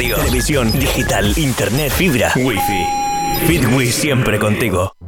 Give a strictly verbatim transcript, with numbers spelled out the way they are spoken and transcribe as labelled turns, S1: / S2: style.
S1: radio, televisión, digital, internet, fibra, wifi. Fitwi siempre contigo.